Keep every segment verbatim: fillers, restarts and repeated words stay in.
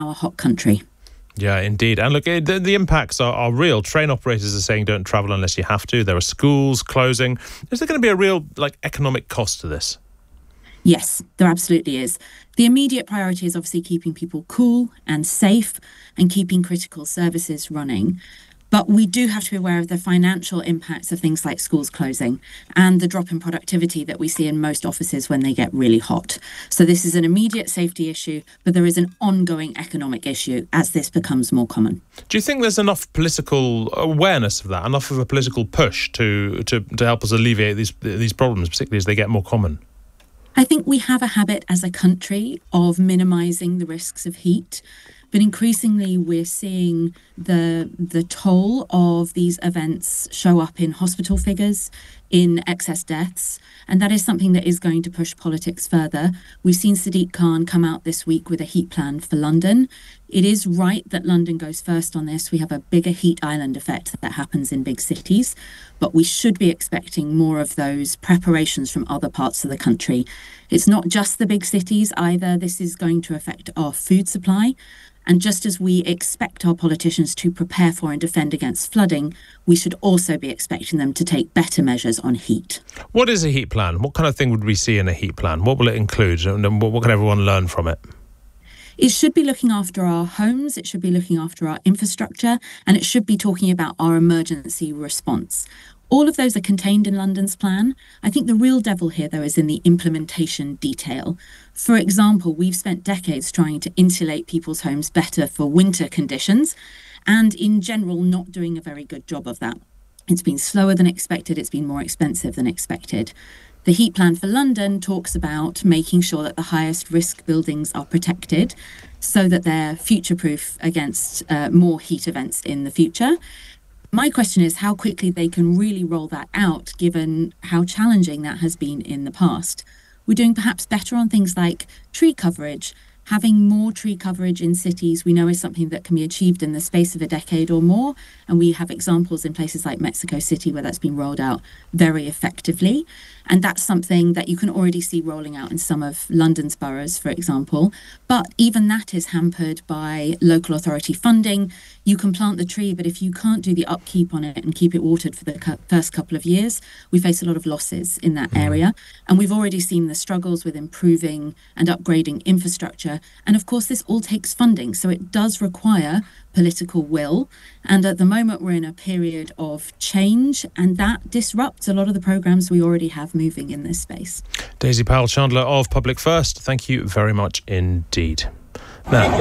our hot country. Yeah, indeed. And look, the, the impacts are, are real. Train operators are saying don't travel unless you have to. There are schools closing. Is there going to be a real like economic cost to this? Yes, there absolutely is. The immediate priority is obviously keeping people cool and safe and keeping critical services running. But we do have to be aware of the financial impacts of things like schools closing and the drop in productivity that we see in most offices when they get really hot. So this is an immediate safety issue, but there is an ongoing economic issue as this becomes more common. Do you think there's enough political awareness of that, enough of a political push to to, to help us alleviate these these problems, particularly as they get more common? I think we have a habit as a country of minimising the risks of heat. But increasingly, we're seeing the the toll of these events show up in hospital figures, in excess deaths, and that is something that is going to push politics further. We've seen Sadiq Khan come out this week with a heat plan for London. It is right that London goes first on this. We have a bigger heat island effect that happens in big cities, but we should be expecting more of those preparations from other parts of the country. It's not just the big cities either. This is going to affect our food supply. And just as we expect our politicians to prepare for and defend against flooding, we should also be expecting them to take better measures on heat. What is a heat plan? What kind of thing would we see in a heat plan? What will it include? And what can everyone learn from it? It should be looking after our homes, it should be looking after our infrastructure, and it should be talking about our emergency response. All of those are contained in London's plan. I think the real devil here, though, is in the implementation detail. For example, we've spent decades trying to insulate people's homes better for winter conditions, and in general, not doing a very good job of that. It's been slower than expected, it's been more expensive than expected. The heat plan for London talks about making sure that the highest risk buildings are protected so that they're future-proof against uh, more heat events in the future. My question is how quickly they can really roll that out, given how challenging that has been in the past. We're doing perhaps better on things like tree coverage. Having more tree coverage in cities we know is something that can be achieved in the space of a decade or more, and we have examples in places like Mexico City where that's been rolled out very effectively. And that's something that you can already see rolling out in some of London's boroughs, for example. But even that is hampered by local authority funding. You can plant the tree, but if you can't do the upkeep on it and keep it watered for the cu- first couple of years, we face a lot of losses in that area. And we've already seen the struggles with improving and upgrading infrastructure. And of course, this all takes funding. So it does require political will. And at the moment, we're in a period of change, and that disrupts a lot of the programmes we already have moving in this space. Daisy Powell-Chandler of Public First, thank you very much indeed. Now,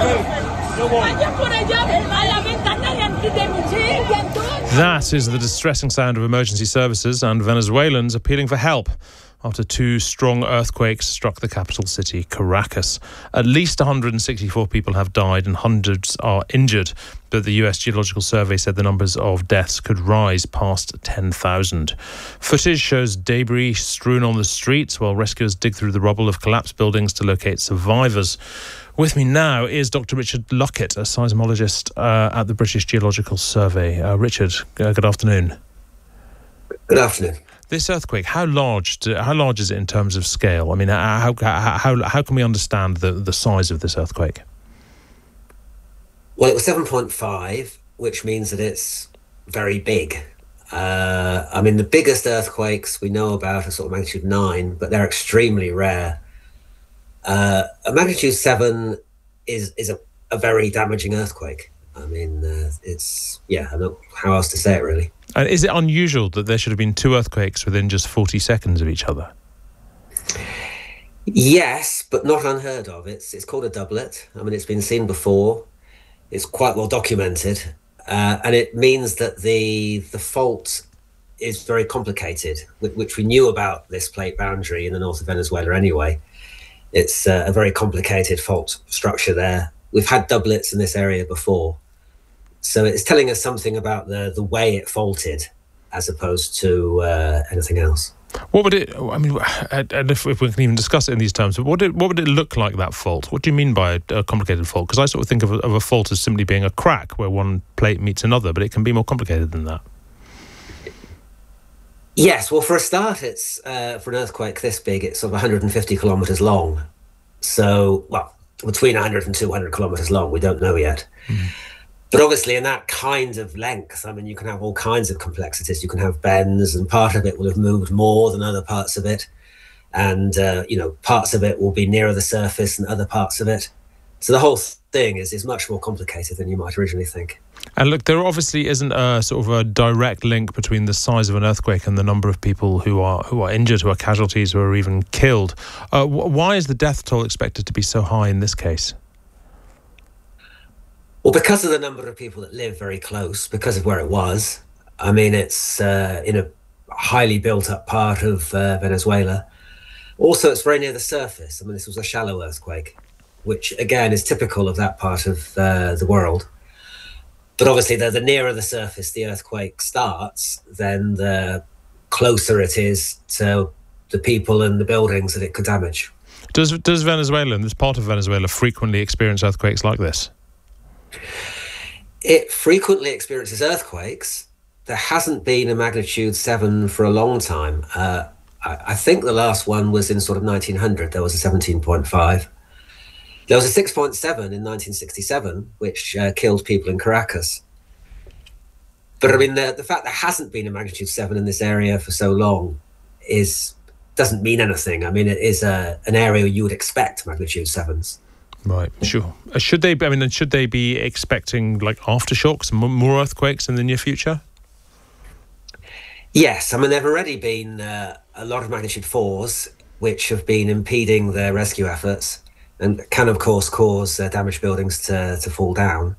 that is the distressing sound of emergency services and Venezuelans appealing for help after two strong earthquakes struck the capital city, Caracas. At least one hundred sixty-four people have died and hundreds are injured, but the U S Geological Survey said the numbers of deaths could rise past ten thousand. Footage shows debris strewn on the streets while rescuers dig through the rubble of collapsed buildings to locate survivors. With me now is Doctor Richard Luckett, a seismologist uh, at the British Geological Survey. Uh, Richard, uh, good afternoon. Good afternoon. This earthquake, how large? Do, how large is it in terms of scale? I mean, how how how, how can we understand the, the size of this earthquake? Well, it was seven point five, which means that it's very big. Uh, I mean, the biggest earthquakes we know about are sort of magnitude nine, but they're extremely rare. Uh, a magnitude seven is is a, a very damaging earthquake. I mean, uh, it's, yeah, I don't know how else to say it, really. And is it unusual that there should have been two earthquakes within just forty seconds of each other? Yes, but not unheard of. It's it's called a doublet. I mean, it's been seen before. It's quite well documented. Uh, and it means that the the fault is very complicated, which we knew about this plate boundary in the north of Venezuela anyway. It's uh, a very complicated fault structure there. We've had doublets in this area before. So it's telling us something about the, the way it faulted as opposed to uh, anything else. What would it, I mean, and if, if we can even discuss it in these terms, what, did, what would it look like, that fault? What do you mean by a, a complicated fault? Because I sort of think of a, of a fault as simply being a crack where one plate meets another, but it can be more complicated than that. Yes, well, for a start, it's uh, for an earthquake this big, it's sort of one hundred fifty kilometres long. So, well, between one hundred and two hundred kilometres long. We don't know yet. Mm. But obviously in that kind of length, I mean, you can have all kinds of complexities. You can have bends, and part of it will have moved more than other parts of it. And, uh, you know, parts of it will be nearer the surface than other parts of it. So the whole thing is, is much more complicated than you might originally think. And look, there obviously isn't a sort of a direct link between the size of an earthquake and the number of people who are who are injured, who are casualties, who are even killed. Uh, wh- why is the death toll expected to be so high in this case? Well, because of the number of people that live very close, because of where it was. I mean, it's uh, in a highly built-up part of uh, Venezuela. Also, it's very near the surface. I mean, this was a shallow earthquake, which, again, is typical of that part of uh, the world. But obviously, the, the nearer the surface the earthquake starts, then the closer it is to the people and the buildings that it could damage. Does, does Venezuela, and this part of Venezuela, frequently experience earthquakes like this? It frequently experiences earthquakes. There hasn't been a magnitude seven for a long time. Uh, I, I think the last one was in sort of nineteen hundred. There was a seventeen point five. There was a six point seven in nineteen sixty-seven, which uh, killed people in Caracas. But I mean, the, the fact there hasn't been a magnitude seven in this area for so long is doesn't mean anything. I mean, it is a, an area you would expect magnitude sevens. Right, sure. Uh, should they? I mean, should they be expecting like aftershocks, m- more earthquakes in the near future? Yes, I mean, there have already been uh, a lot of magnitude fours, which have been impeding their rescue efforts, and can, of course, cause uh, damaged buildings to to fall down.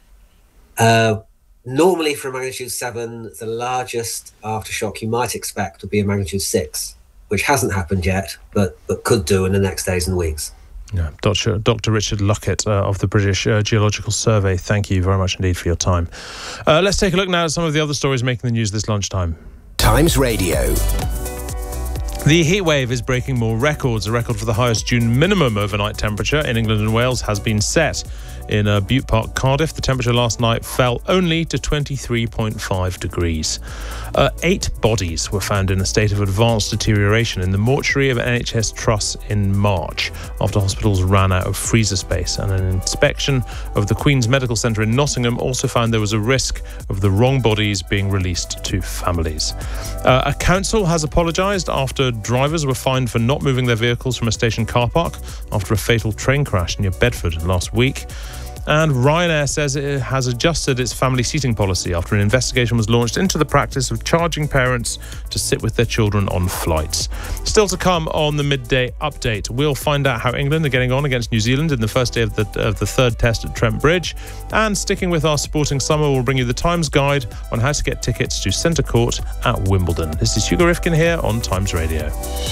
Uh, normally, for a magnitude seven, the largest aftershock you might expect would be a magnitude six, which hasn't happened yet, but but could do in the next days and weeks. Yeah, Doctor Doctor Richard Luckett uh, of the British uh, Geological Survey, thank you very much indeed for your time. Uh, let's take a look now at some of the other stories making the news this lunchtime. Times Radio. The heatwave is breaking more records. A record for the highest June minimum overnight temperature in England and Wales has been set. In uh, Butte Park, Cardiff, the temperature last night fell only to twenty-three point five degrees. Uh, eight bodies were found in a state of advanced deterioration in the mortuary of N H S Truss in March after hospitals ran out of freezer space, and an inspection of the Queen's Medical Centre in Nottingham also found there was a risk of the wrong bodies being released to families. Uh, a council has apologised after drivers were fined for not moving their vehicles from a station car park after a fatal train crash near Bedford last week. And Ryanair says it has adjusted its family seating policy after an investigation was launched into the practice of charging parents to sit with their children on flights. Still to come on the midday update, we'll find out how England are getting on against New Zealand in the first day of the, of the third test at Trent Bridge. And sticking with our sporting summer, we'll bring you the Times guide on how to get tickets to Centre Court at Wimbledon. This is Hugo Rifkin here on Times Radio.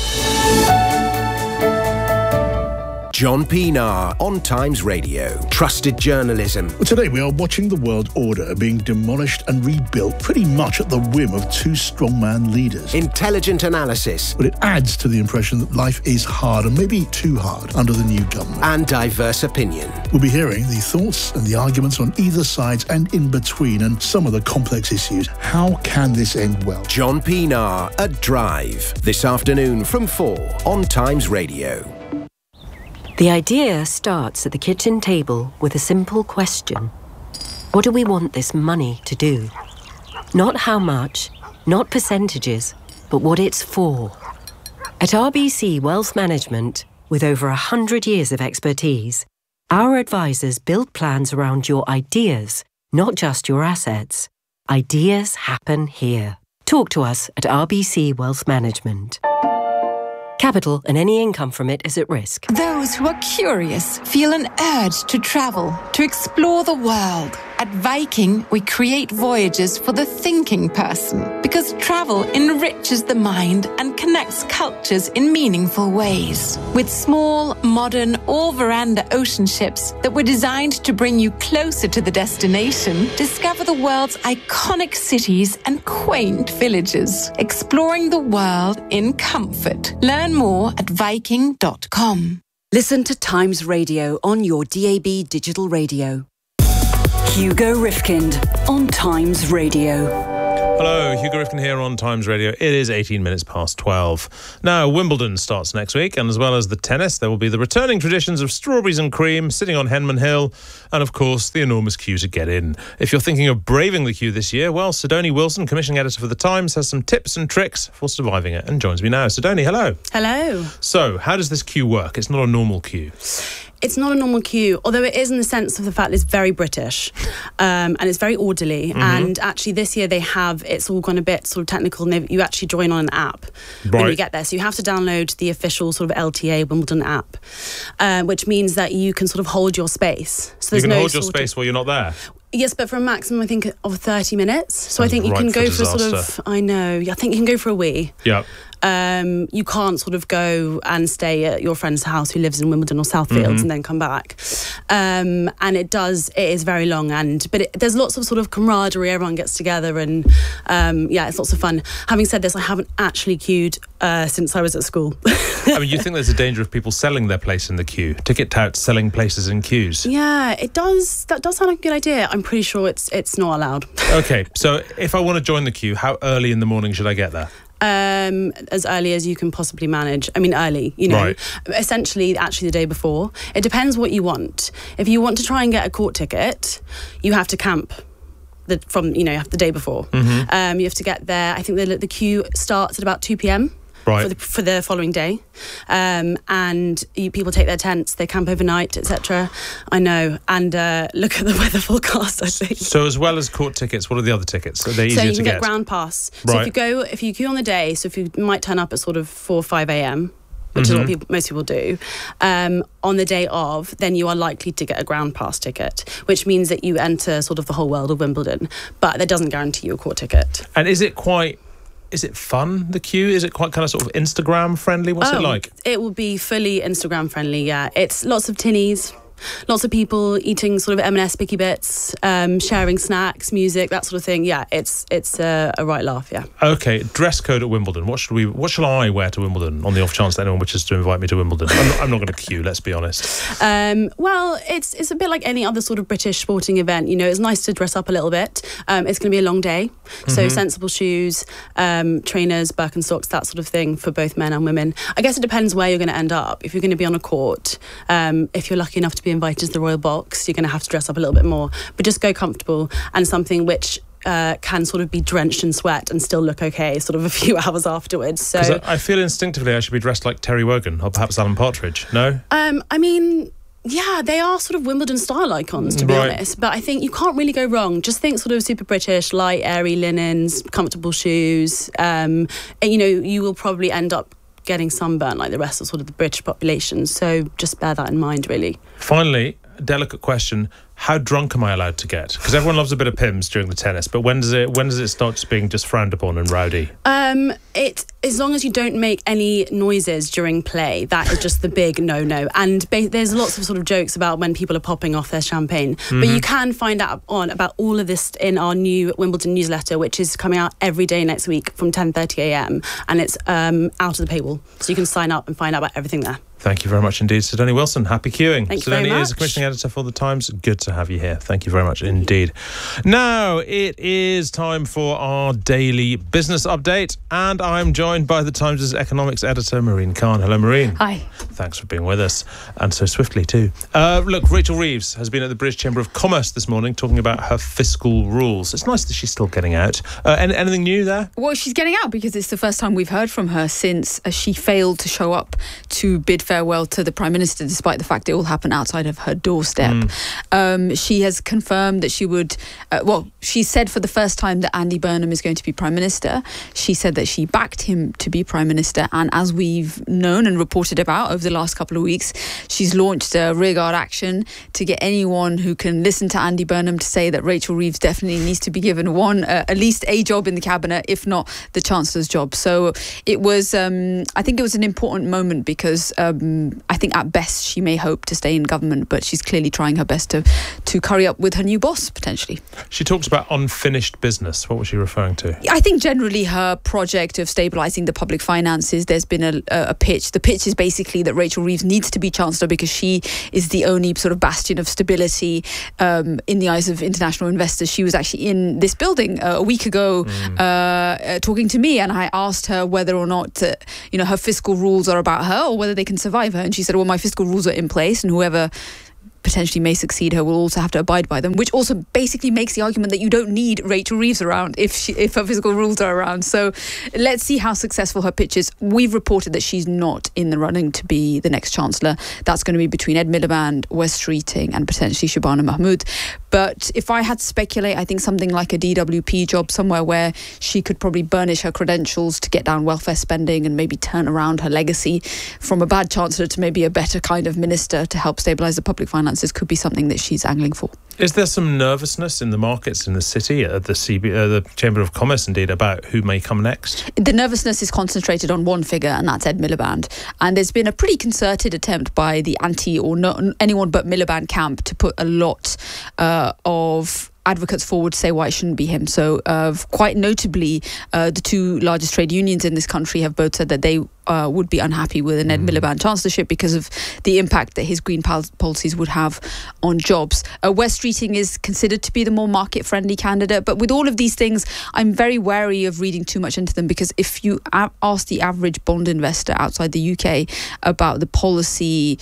John Pienaar on Times Radio. Trusted journalism. Well, today we are watching the world order being demolished and rebuilt pretty much at the whim of two strongman leaders. Intelligent analysis. But it adds to the impression that life is hard, and maybe too hard, under the new government. And diverse opinion. We'll be hearing the thoughts and the arguments on either side and in between, and some of the complex issues. How can this end well? John Pienaar at Drive. This afternoon from four on Times Radio. The idea starts at the kitchen table with a simple question. What do we want this money to do? Not how much, not percentages, but what it's for. At R B C Wealth Management, with over one hundred years of expertise, our advisors build plans around your ideas, not just your assets. Ideas happen here. Talk to us at R B C Wealth Management. Capital and any income from it is at risk. Those who are curious feel an urge to travel, to explore the world. At Viking, we create voyages for the thinking person, because travel enriches the mind and connects cultures in meaningful ways. With small, modern, all-veranda ocean ships that were designed to bring you closer to the destination, discover the world's iconic cities and quaint villages, exploring the world in comfort. Learn more at viking dot com. Listen to Times Radio on your D A B digital radio. Hugo Rifkind on Times Radio. Hello, Hugo Rifkin here on Times Radio. It is eighteen minutes past twelve. Now, Wimbledon starts next week, and as well as the tennis, there will be the returning traditions of strawberries and cream, sitting on Henman Hill, and of course, the enormous queue to get in. If you're thinking of braving the queue this year, well, Sidonie Wilson, commissioning editor for The Times, has some tips and tricks for surviving it, and joins me now. Sidonie, hello. Hello. So, how does this queue work? It's not a normal queue. It's not a normal queue, although it is in the sense of the fact it's very British um, and it's very orderly. Mm-hmm. And actually this year they have, it's all gone a bit sort of technical, and you actually join on an app right. when you get there. So you have to download the official sort of L T A Wimbledon app, uh, which means that you can sort of hold your space. So there's you can no hold your space of, while you're not there? Yes, but for a maximum, I think, of thirty minutes. So Sounds I think you right can go for, for sort of, I know, I think you can go for a wee. Yeah. Um, you can't sort of go and stay at your friend's house who lives in Wimbledon or Southfields mm-hmm. and then come back. Um, and it does, it is very long, and but it, there's lots of sort of camaraderie. Everyone gets together, and um, yeah, it's lots of fun. Having said this, I haven't actually queued uh, since I was at school. I mean, you think there's a danger of people selling their place in the queue? Ticket touts selling places in queues? Yeah, it does. That does sound like a good idea. I'm pretty sure it's it's not allowed. Okay, so if I want to join the queue, how early in the morning should I get there? Um, as early as you can possibly manage. I mean, early, you know, right. essentially actually the day before. It depends what you want. If you want to try and get a court ticket, you have to camp the, from, you know, the day before. Mm-hmm. Um, you have to get there. I think the, the queue starts at about two p.m. Right. For, the, for the following day, um, and you, people take their tents, they camp overnight, et cetera. I know, and uh, look at the weather forecast. I think. So, as well as court tickets, what are the other tickets? Are they easier to get? So you can get ground pass. So right. if you go, if you queue on the day, so if you might turn up at sort of four or five a.m. which mm-hmm. is what people, most people do, um, on the day of, then you are likely to get a ground pass ticket, which means that you enter sort of the whole world of Wimbledon, but that doesn't guarantee you a court ticket. And is it quite? Is it fun, the queue? Is it quite kind of sort of Instagram friendly? What's oh, it like? It will be fully Instagram friendly, yeah. It's lots of tinnies, lots of people eating sort of M and S picky bits, um, sharing snacks, music, that sort of thing. Yeah, it's it's uh, a right laugh, yeah. Okay, dress code at Wimbledon. What should we? What shall I wear to Wimbledon on the off chance that anyone wishes to invite me to Wimbledon? I'm not, I'm not going to queue, let's be honest. Um, well, it's it's a bit like any other sort of British sporting event. You know, it's nice to dress up a little bit. Um, it's going to be a long day, so mm-hmm. sensible shoes, um, trainers, Birkenstocks, that sort of thing for both men and women. I guess it depends where you're going to end up. If you're going to be on a court, um, if you're lucky enough to be invited to the Royal Box, you're going to have to dress up a little bit more, but just go comfortable and something which uh, can sort of be drenched in sweat and still look okay sort of a few hours afterwards. So I, I feel instinctively I should be dressed like Terry Wogan or perhaps Alan Partridge. No? Um, I mean, yeah, they are sort of Wimbledon style icons, to be right. honest, but I think you can't really go wrong. Just think sort of super British, light, airy linens, comfortable shoes, um, and you know, you will probably end up getting sunburnt like the rest of sort of the British population, so just bear that in mind, really. Finally, a delicate question: how drunk am I allowed to get? Because everyone loves a bit of Pimm's during the tennis, but when does it when does it start just being just frowned upon and rowdy? Um, it as long as you don't make any noises during play, that is just the big no-no. And ba- there's lots of sort of jokes about when people are popping off their champagne, mm-hmm. but you can find out on about all of this in our new Wimbledon newsletter, which is coming out every day next week from ten thirty a.m. and it's um, out of the paywall, so you can sign up and find out about everything there. Thank you very much indeed, Sidonie Wilson. Happy queuing. Thank you very Sidonie much. is a commissioning editor for The Times. Good to have you here. Thank you very much indeed. Now, it is time for our daily business update, and I'm joined by The Times' economics editor, Maureen Khan. Hello, Maureen. Hi. Thanks for being with us, and so swiftly too. Uh, look, Rachel Reeves has been at the British Chamber of Commerce this morning talking about her fiscal rules. It's nice that she's still getting out. Uh, any, anything new there? Well, she's getting out because it's the first time we've heard from her since uh, she failed to show up to bid farewell to the Prime Minister, despite the fact it all happened outside of her doorstep. Mm. Um, she has confirmed that she would, uh, well, she said for the first time that Andy Burnham is going to be Prime Minister. She said that she backed him to be Prime Minister, and as we've known and reported about over the last couple of weeks, she's launched a rearguard action to get anyone who can listen to Andy Burnham to say that Rachel Reeves definitely needs to be given one, uh, at least a job in the cabinet, if not the Chancellor's job. So it was, um, I think it was an important moment because um, I think at best she may hope to stay in government, but she's clearly trying her best to, to curry up with her new boss, potentially. She talks about unfinished business. What was she referring to? I think generally her project of stabilising the public finances, there's been a, a pitch. The pitch is basically that that Rachel Reeves needs to be Chancellor because she is the only sort of bastion of stability um, in the eyes of international investors. She was actually in this building uh, a week ago mm. uh, uh, talking to me, and I asked her whether or not uh, you know her fiscal rules are about her or whether they can survive her, and she said, well, my fiscal rules are in place and whoever potentially may succeed her will also have to abide by them, which also basically makes the argument that you don't need Rachel Reeves around if she, if her fiscal rules are around. So let's see how successful her pitch is. We've reported that she's not in the running to be the next Chancellor. That's going to be between Ed Miliband, Wes Streeting and potentially Shabana Mahmood. But if I had to speculate, I think something like a D W P job somewhere where she could probably burnish her credentials to get down welfare spending and maybe turn around her legacy from a bad Chancellor to maybe a better kind of minister to help stabilise the public finances could be something that she's angling for. Is there some nervousness in the markets in the city, at the C B, uh, the Chamber of Commerce indeed, about who may come next? The nervousness is concentrated on one figure, and that's Ed Miliband. And there's been a pretty concerted attempt by the anti or no, anyone but Miliband camp to put a lot uh, of advocates forward to say why it shouldn't be him. So uh, quite notably, uh, the two largest trade unions in this country have both said that they uh, would be unhappy with an Ed mm. Miliband chancellorship because of the impact that his green pol- policies would have on jobs. Uh, Wes Streeting is considered to be the more market-friendly candidate, but with all of these things, I'm very wary of reading too much into them, because if you a- ask the average bond investor outside the U K about the policy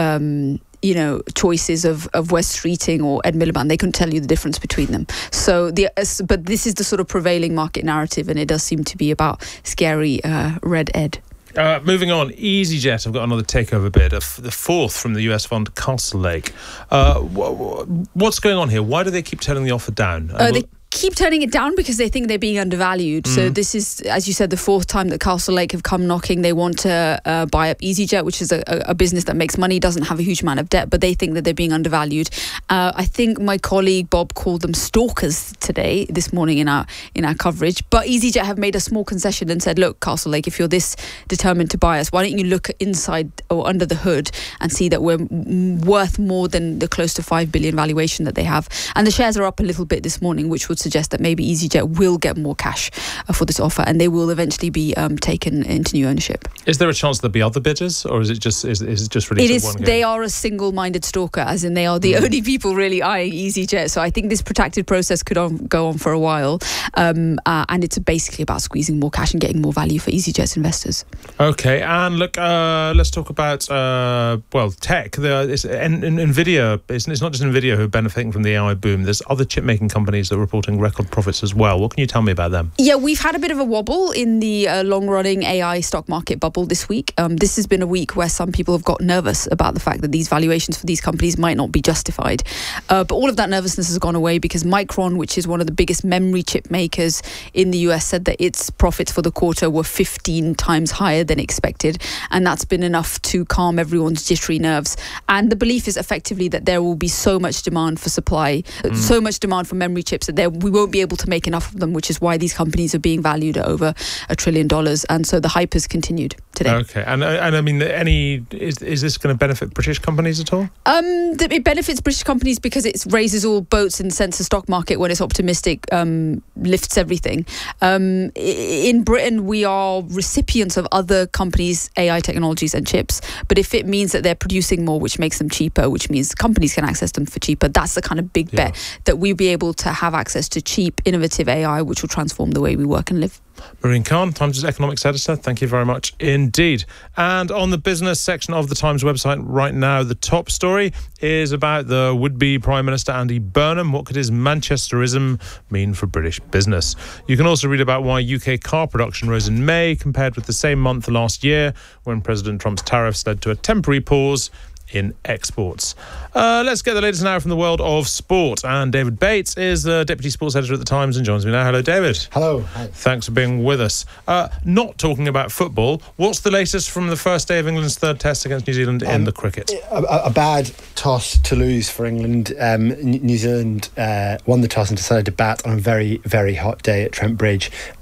um you know, choices of, of Wes Streeting or Ed Miliband, they couldn't tell you the difference between them. So, the uh, but this is the sort of prevailing market narrative, and it does seem to be about scary uh, Red Ed. Uh, moving on, EasyJet have got another takeover bid, f- the fourth from the U S fund Castlelake. Uh, w- w- what's going on here? Why do they keep turning the offer down? Uh, they keep turning it down because they think they're being undervalued. Mm. So this is, as you said, the fourth time that Castlelake have come knocking. They want to uh, buy up EasyJet, which is a, a business that makes money, doesn't have a huge amount of debt, but they think that they're being undervalued. Uh, I think my colleague Bob called them stalkers today, this morning in our in our coverage. But EasyJet have made a small concession and said, look, Castlelake, if you're this determined to buy us, why don't you look inside or under the hood and see that we're m- worth more than the close to five billion valuation that they have. And the shares are up a little bit this morning, which would suggest that maybe EasyJet will get more cash uh, for this offer, and they will eventually be um, taken into new ownership. Is there a chance there'll be other bidders, or is it just is, is it just released it is, at one go? They are a single-minded stalker, as in they are the mm. only people really eyeing EasyJet. So I think this protracted process could on, go on for a while, um, uh, and it's basically about squeezing more cash and getting more value for EasyJet's investors. Okay, and look, uh, let's talk about uh, well, tech. The, it's, in, in, NVIDIA, it's, it's not just NVIDIA who are benefiting from the A I boom. There's other chip-making companies that are reporting record profits as well. What can you tell me about them? Yeah, we've had a bit of a wobble in the uh, long-running A I stock market bubble this week. Um, this has been a week where some people have got nervous about the fact that these valuations for these companies might not be justified. Uh, but all of that nervousness has gone away because Micron, which is one of the biggest memory chip makers in the U S, said that its profits for the quarter were fifteen times higher than expected. And that's been enough to calm everyone's jittery nerves. And the belief is effectively that there will be so much demand for supply, mm. so much demand for memory chips that there, we won't be able to make enough of them, which is why these companies are being valued at over a trillion dollars. And so the hype has continued today. Okay, and and I mean, any is is this going to benefit British companies at all? Um, it benefits British companies because it raises all boats in the sense the stock market, when it's optimistic, um, lifts everything. Um, in Britain, we are recipients of other companies' A I technologies and chips, but if it means that they're producing more, which makes them cheaper, which means companies can access them for cheaper, that's the kind of big yeah. bet that we'll be able to have access to cheap, innovative A I, which will transform the way we work and live. Maureen Khan, Times' economics editor, thank you very much indeed. And on the business section of the Times website right now, the top story is about the would-be Prime Minister Andy Burnham. What could his Manchesterism mean for British business? You can also read about why U K car production rose in May compared with the same month last year, when President Trump's tariffs led to a temporary pause in exports. Uh, let's get the latest now from the world of sport. And David Bates is the Deputy Sports Editor at The Times and joins me now. Hello, David. Hello. Hi. Thanks for being with us. Uh, not talking about football, what's the latest from the first day of England's third test against New Zealand um, in the cricket? A, a bad toss to lose for England. Um, New Zealand uh, won the toss and decided to bat on a very, very hot day at Trent Bridge.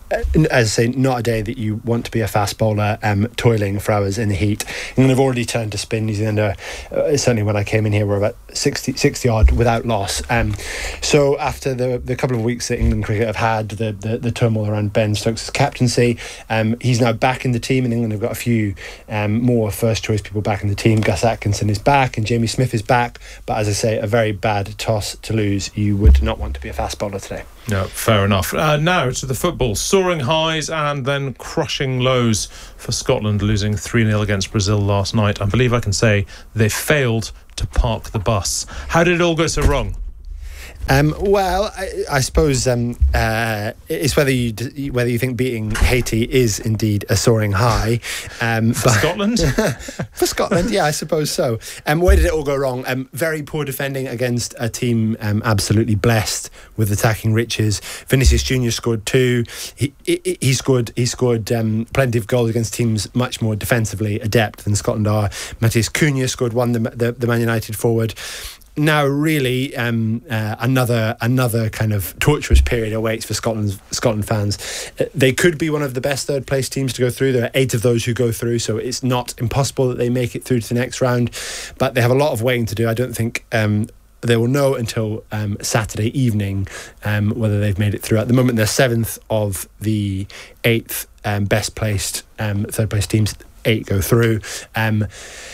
as I say, not a day that you want to be a fast bowler um, toiling for hours in the heat. England have already turned to spin. New Zealand are, uh, certainly when I came in here, were about sixty, sixty odd without loss. Um, so after the the couple of weeks that England cricket have had, the the, the turmoil around Ben Stokes' captaincy, um, he's now back in the team, and England have got a few um, more first choice people back in the team. Gus Atkinson is back and Jamie Smith is back, but as I say, a very bad toss to lose. You would not want to be a fast bowler today. No, fair enough. Uh, now to the football. Soaring highs and then crushing lows for Scotland, losing three nil against Brazil last night. I believe I can say they failed to park the bus. How did it all go so wrong? Um, well, I, I suppose um, uh, it's whether you d- whether you think beating Haiti is indeed a soaring high. Um, for but Scotland? For Scotland, yeah, I suppose so. Um, where did it all go wrong? Um, very poor defending against a team um, absolutely blessed with attacking riches. Vinicius Junior scored two. He he, he scored he scored um, plenty of goals against teams much more defensively adept than Scotland are. Matheus Cunha scored one, the, the, the Man United forward. Now, really, um, uh, another another kind of torturous period awaits for Scotland Scotland fans. Uh, they could be one of the best third place teams to go through. There are eight of those who go through, so it's not impossible that they make it through to the next round. But they have a lot of waiting to do. I don't think um, they will know until um, Saturday evening um, whether they've made it through. At the moment, they're seventh of the eighth um, best placed um, third place teams. Eight go through. Um,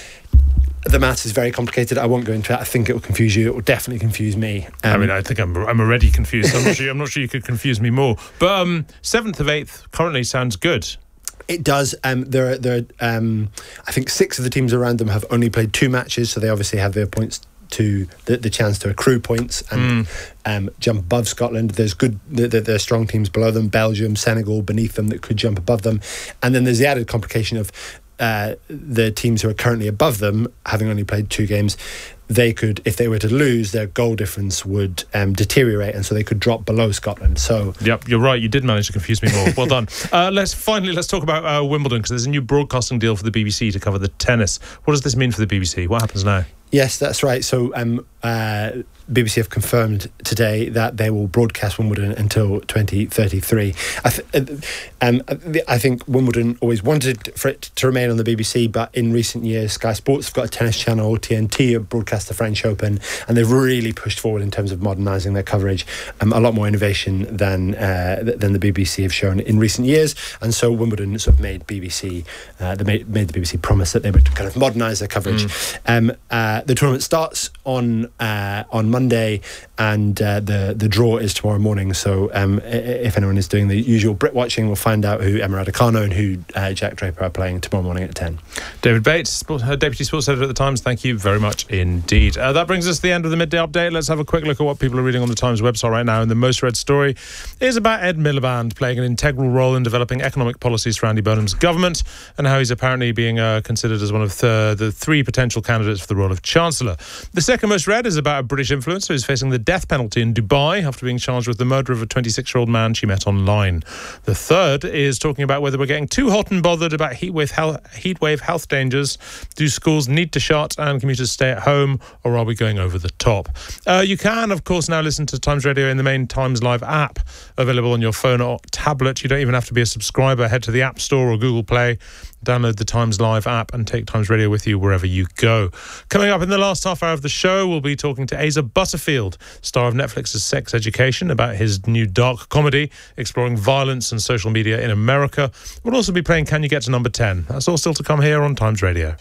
The maths is very complicated. I won't go into that. I think it will confuse you. It will definitely confuse me. Um, I mean, I think I'm I'm already confused. I'm not sure. I'm not sure you could confuse me more. But um, seventh of eighth currently sounds good. It does. Um, there are there. Are, um, I think six of the teams around them have only played two matches, so they obviously have their points to the, the chance to accrue points and mm. um, jump above Scotland. There's good. There, there are strong teams below them. Belgium, Senegal beneath them that could jump above them, and then there's the added complication of. Uh, the teams who are currently above them, having only played two games, they could, if they were to lose, their goal difference would um, deteriorate, and so they could drop below Scotland. So, yep, you're right. You did manage to confuse me more. Well done. Uh, let's finally let's talk about uh, Wimbledon, because there's a new broadcasting deal for the B B C to cover the tennis. What does this mean for the B B C? What happens now? Yes, that's right. So um, uh, B B C have confirmed today that they will broadcast Wimbledon until twenty thirty-three. I, th- um, I think Wimbledon always wanted for it to remain on the B B C, but in recent years, Sky Sports have got a tennis channel, T N T have broadcast the French Open, and they've really pushed forward in terms of modernising their coverage. Um, a lot more innovation than uh, than the B B C have shown in recent years, and so Wimbledon sort of made B B C, uh, they made, made the B B C promise that they would kind of modernise their coverage. Mm. Um, uh, the tournament starts on uh, on Monday, and uh, the the draw is tomorrow morning. So um, if anyone is doing the usual Brit watching, we'll find out who Emma Raducanu and who uh, Jack Draper are playing tomorrow morning at ten. David Bates, Sport, uh, Deputy Sports Editor at The Times, thank you very much indeed. Uh, that brings us to the end of the midday update. Let's have a quick look at what people are reading on The Times website right now. And the most read story is about Ed Miliband playing an integral role in developing economic policies for Andy Burnham's government, and how he's apparently being uh, considered as one of the, the three potential candidates for the role of Chancellor. The second most read is about a British influencer who's facing the death penalty in Dubai after being charged with the murder of a twenty-six-year-old man she met online. The third is talking about whether we're getting too hot and bothered about heatwave health, heatwave health dangers. Do schools need to shut and commuters stay at home, or are we going over the top? Uh, you can, of course, now listen to Times Radio in the main Times Live app, available on your phone or tablet. You don't even have to be a subscriber. Head to the App Store or Google Play, download the Times Live app and take Times Radio with you wherever you go. Coming up in the last half hour of the show, we'll be talking to Asa Butterfield, star of Netflix's Sex Education, about his new dark comedy exploring violence and social media in America. We'll also be playing Can You Get to Number ten? That's all still to come here on Times Radio.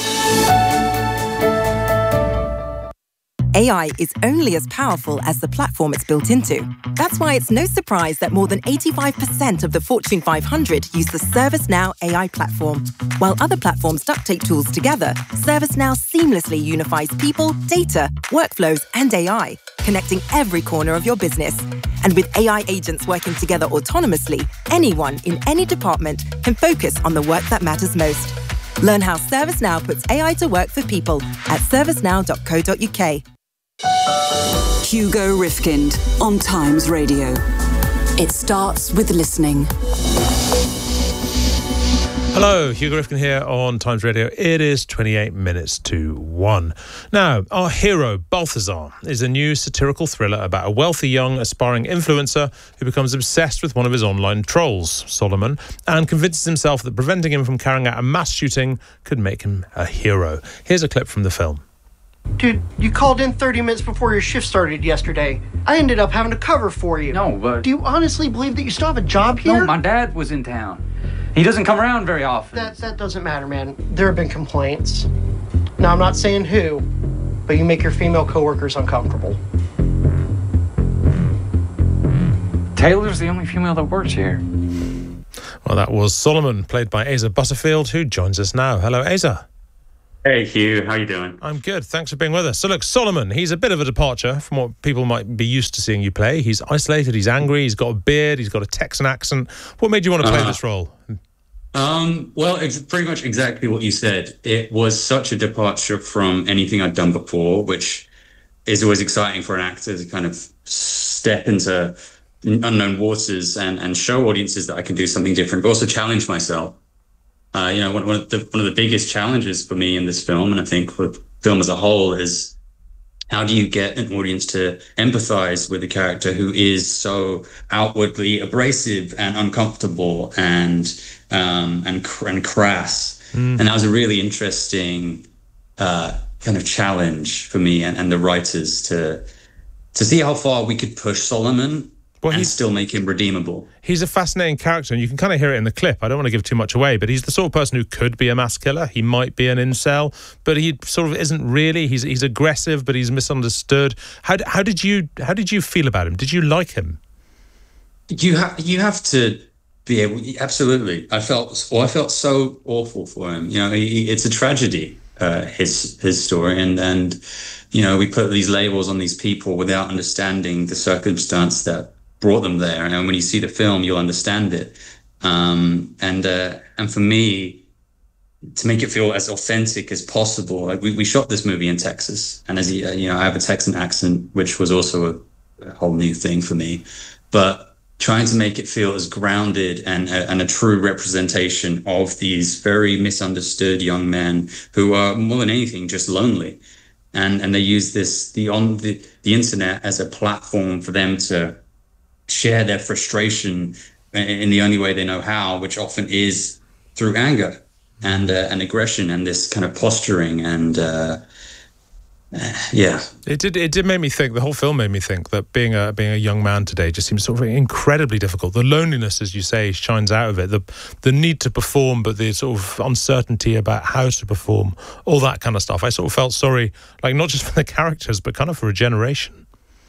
A I is only as powerful as the platform it's built into. That's why it's no surprise that more than eighty-five percent of the Fortune five hundred use the ServiceNow A I platform. While other platforms duct tape tools together, ServiceNow seamlessly unifies people, data, workflows, and A I, connecting every corner of your business. And with A I agents working together autonomously, anyone in any department can focus on the work that matters most. Learn how ServiceNow puts A I to work for people at servicenow dot co dot uk. Hugo Rifkind on Times Radio. It starts with listening. Hello, Hugo Rifkin here on Times Radio. It is twenty-eight minutes to one. Now, our hero, Balthazar, is a new satirical thriller about a wealthy young aspiring influencer who becomes obsessed with one of his online trolls, Solomon, and convinces himself that preventing him from carrying out a mass shooting could make him a hero. Here's a clip from the film. Dude, you called in thirty minutes before your shift started yesterday. I ended up having to cover for you. No, but... Do you honestly believe that you still have a job here? No, my dad was in town. He doesn't come around very often. That that doesn't matter, man. There have been complaints. Now, I'm not saying who, but you make your female coworkers uncomfortable. Taylor's the only female that works here. Well, that was Solomon, played by Asa Butterfield, who joins us now. Hello, Asa. Hey, Hugh. How you doing? I'm good. Thanks for being with us. So, look, Solomon, he's a bit of a departure from what people might be used to seeing you play. He's isolated, he's angry, he's got a beard, he's got a Texan accent. What made you want to play uh, this role? Um, well, it's pretty much exactly what you said. It was such a departure from anything I'd done before, which is always exciting for an actor to kind of step into unknown waters and, and show audiences that I can do something different, but also challenge myself. Uh, you know, one, one, of the, one of the biggest challenges for me in this film, and I think for the film as a whole, is how do you get an audience to empathize with a character who is so outwardly abrasive and uncomfortable and um, and, cr- and crass? Mm. And that was a really interesting uh, kind of challenge for me and, and the writers to to see how far we could push Solomon well, and still make him redeemable. He's a fascinating character, and you can kind of hear it in the clip. I don't want to give too much away, but he's the sort of person who could be a mass killer. He might be an incel, but he sort of isn't really. He's he's aggressive, but he's misunderstood. How how did you how did you feel about him? Did you like him? You have you have to be able. Absolutely, I felt. Well, I felt so awful for him. You know, he, it's a tragedy. Uh, his his story, and and you know, we put these labels on these people without understanding the circumstance that brought them there. And when you see the film, you'll understand it. Um, and uh, and for me, to make it feel as authentic as possible, like we, we shot this movie in Texas, and as you, you know, I have a Texan accent, which was also a, a whole new thing for me. But trying to make it feel as grounded and a, and a true representation of these very misunderstood young men who are more than anything just lonely, and and they use this the on the the internet as a platform for them to share their frustration in the only way they know how, which often is through anger and uh, and aggression and this kind of posturing and uh, yeah. It did. It did make me think. The whole film made me think that being a being a young man today just seems sort of incredibly difficult. The loneliness, as you say, shines out of it. The the need to perform, but the sort of uncertainty about how to perform, all that kind of stuff. I sort of felt sorry, like not just for the characters, but kind of for a generation.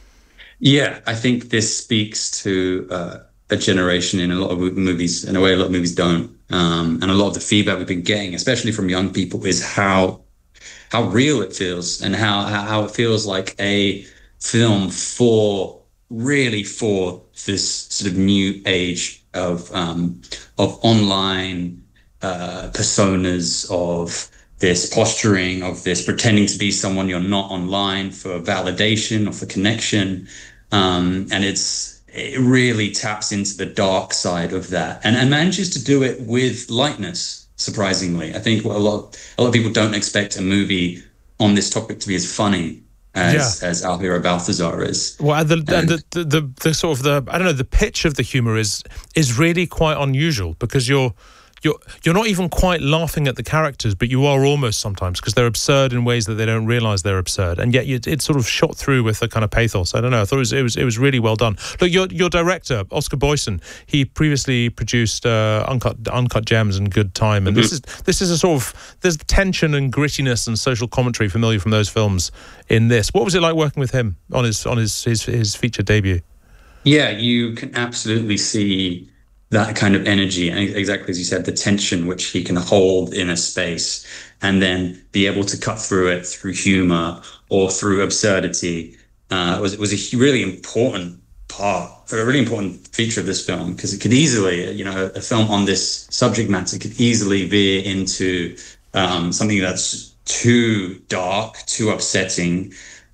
Yeah, I think this speaks to uh, a generation in a lot of movies, in a way a lot of movies don't. Um, and a lot of the feedback we've been getting, especially from young people, is how how real it feels and how how it feels like a film for really for this sort of new age of um, of online uh, personas, of this posturing, of this pretending to be someone you're not online for validation or for connection. Um, and it's it really taps into the dark side of that and, and manages to do it with lightness, surprisingly. I think what a lot a lot of people don't expect a movie on this topic to be as funny as, yeah. as our hero Balthazar is. Well, and the, and, and the, the, the, the sort of the, I don't know, the pitch of the humour is is really quite unusual because you're You're you're not even quite laughing at the characters, but you are almost sometimes because they're absurd in ways that they don't realise they're absurd, and yet you, it's sort of shot through with a kind of pathos. I don't know. I thought it was it was, it was really well done. Look, your your director Oscar Boyson, he previously produced uh, Uncut Uncut Gems and Good Time, and mm-hmm. this is this is a sort of there's tension and grittiness and social commentary familiar from those films in this. What was it like working with him on his on his his, his feature debut? Yeah, you can absolutely see that kind of energy, and exactly as you said, the tension which he can hold in a space and then be able to cut through it through humor or through absurdity uh, was was a really important part, a really important feature of this film, because it could easily, you know, a film on this subject matter could easily veer into um, something that's too dark, too upsetting,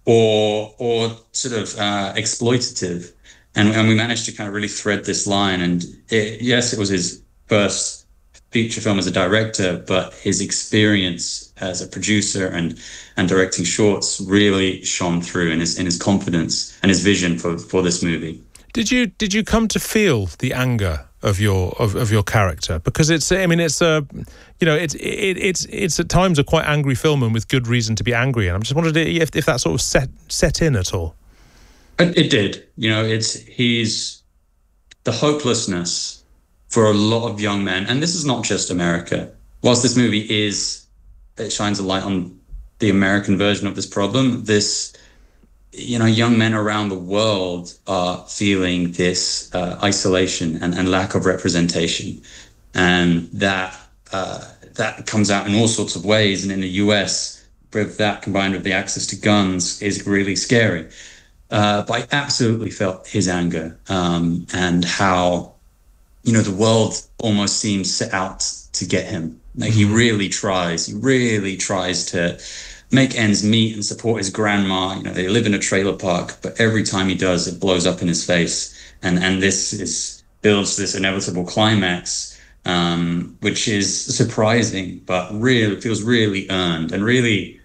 or or sort of uh, exploitative. And, and we managed to kind of really thread this line. And it, yes, it was his first feature film as a director, but his experience as a producer and and directing shorts really shone through in his in his confidence and his vision for, for this movie. Did you did you come to feel the anger of your of, of your character? Because it's I mean it's a you know it's it, it's it's at times a quite angry film, and with good reason to be angry. And I'm just wondering if if that sort of set set in at all. It, it did. You know, it's he's the hopelessness for a lot of young men, and this is not just America. Whilst this movie is, it shines a light on the American version of this problem. This, you know, young men around the world are feeling this uh, isolation and, and lack of representation, and that uh, that comes out in all sorts of ways. And in the U S, with that combined with the access to guns, is really scary. Uh, but I absolutely felt his anger um, and how, you know, the world almost seems set out to get him. Like he really tries, he really tries to make ends meet and support his grandma. You know, they live in a trailer park, but every time he does, it blows up in his face. And and this is builds this inevitable climax, um, which is surprising, but really feels really earned and really,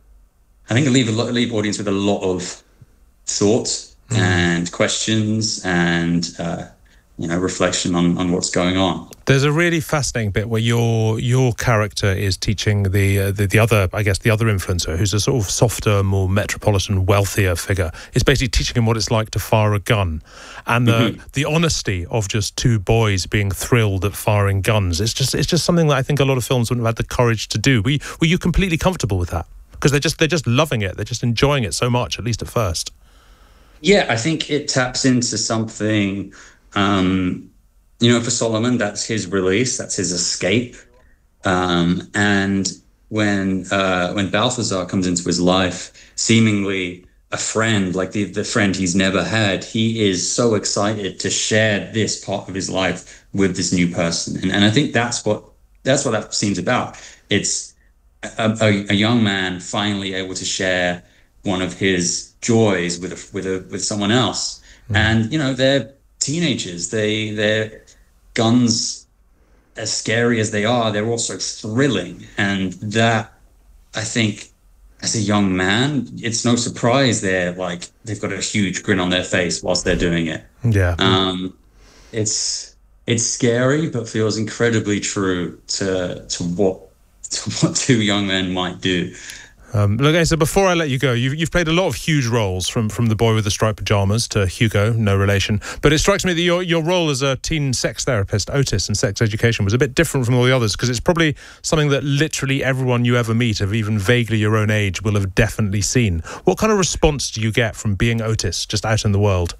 I think, leave a lot, leave audience with a lot of thoughts mm. and questions and uh, you know, reflection on, on what's going on. There's a really fascinating bit where your your character is teaching the, uh, the the other, I guess, the other influencer, who's a sort of softer, more metropolitan, wealthier figure. It's basically teaching him what it's like to fire a gun, and the mm-hmm. the honesty of just two boys being thrilled at firing guns. It's just it's just something that I think a lot of films wouldn't have had the courage to do. Were you, were you completely comfortable with that? Because they're just they're just loving it. They're just enjoying it so much, at least at first. Yeah, I think it taps into something. Um, you know, for Solomon, that's his release, that's his escape. Um, and when uh, when Balthazar comes into his life, seemingly a friend, like the, the friend he's never had, he is so excited to share this part of his life with this new person. And, and I think that's what that's what that scene's about. It's a, a, a young man finally able to share one of his joys with a, with a, with someone else. Mm. And, you know, they're teenagers, they they're guns, as scary as they are, they're also thrilling. And that, I think, as a young man, it's no surprise they're like they've got a huge grin on their face whilst they're doing it. Yeah. Um it's it's scary, but feels incredibly true to to what to what two young men might do. Um, look, Asa, before I let you go, you've, you've played a lot of huge roles, from, from the boy with the striped pajamas to Hugo, no relation. But it strikes me that your, your role as a teen sex therapist, Otis, in Sex Education was a bit different from all the others, because it's probably something that literally everyone you ever meet of even vaguely your own age will have definitely seen. What kind of response do you get from being Otis just out in the world?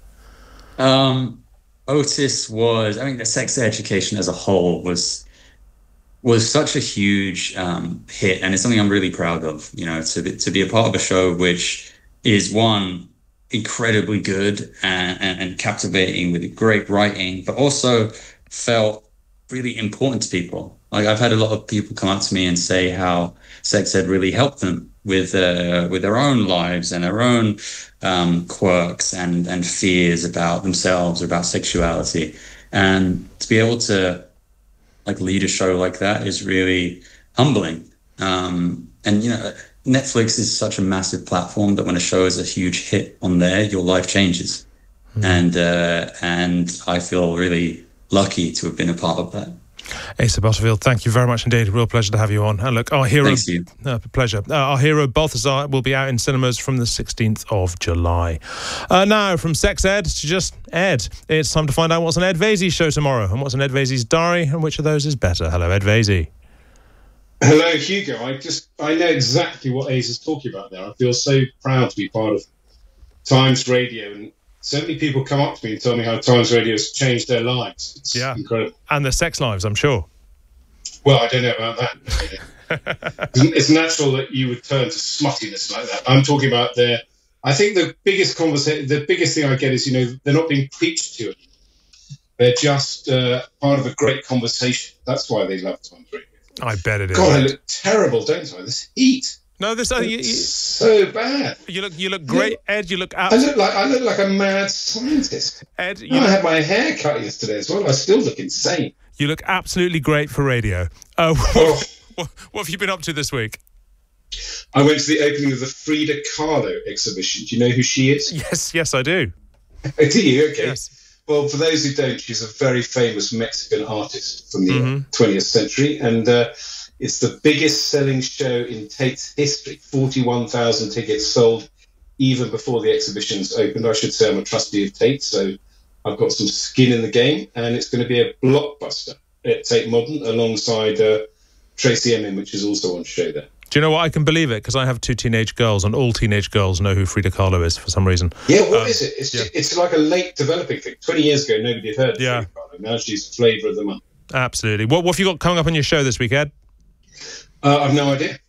Um, Otis was, I mean, the Sex Education as a whole was... was such a huge um, hit, and it's something I'm really proud of, you know, to be, to be a part of a show which is, one, incredibly good and, and, and captivating with great writing, but also felt really important to people. Like, I've had a lot of people come up to me and say how sex ed really helped them with uh, with their own lives and their own um, quirks and, and fears about themselves or about sexuality. And to be able to like lead a show like that is really humbling. Um, and, you know, Netflix is such a massive platform that when a show is a huge hit on there, your life changes. Mm. And uh, and I feel really lucky to have been a part of that. Asa Butterfield, thank you very much indeed. Real pleasure to have you on. And look, our hero, Thanks you. Uh, pleasure. Uh, our hero Balthazar will be out in cinemas from the sixteenth of July. Uh, now, from sex ed to just ed, it's time to find out what's on Ed Vaizey's show tomorrow, and what's on Ed Vaizey's diary, and which of those is better. Hello, Ed Vaizey. Hello, Hugo. I just I know exactly what Asa's talking about there. I feel so proud to be part of Times Radio, and so many people come up to me and tell me how Times Radio has changed their lives. It's yeah. incredible. And their sex lives, I'm sure. Well, I don't know about that. It's natural that you would turn to smuttiness like that. I'm talking about their... I think the biggest conversation, the biggest thing I get is, you know, they're not being preached to. They're just uh, part of a great conversation. That's why they love Times Radio. I bet it is. God, I look terrible, don't I? This heat. No, this uh, you, you, so bad. You look, you look great, Ed. You look out. I look like I look like a mad scientist. Ed, you oh, look, I had my hair cut yesterday as well. I still look insane. You look absolutely great for radio. Uh, what, Oh. what, what have you been up to this week? I went to the opening of the Frida Kahlo exhibition. Do you know who she is? Yes, yes, I do. Do you? Okay. Yes. Well, for those who don't, she's a very famous Mexican artist from the Mhm. twentieth century, and uh, it's the biggest selling show in Tate's history. forty-one thousand tickets sold even before the exhibition's opened. I should say I'm a trustee of Tate, so I've got some skin in the game, and it's going to be a blockbuster at Tate Modern alongside uh, Tracy Emin, which is also on show there. Do you know what? I can believe it because I have two teenage girls, and all teenage girls know who Frida Kahlo is for some reason. Yeah, what Um, is it? It's yeah. just, it's like a late developing thing. twenty years ago, nobody had heard of Yeah. Frida Kahlo. Now she's the flavour of the month. Absolutely. What, what have you got coming up on your show this week, Ed? Uh, I've no idea.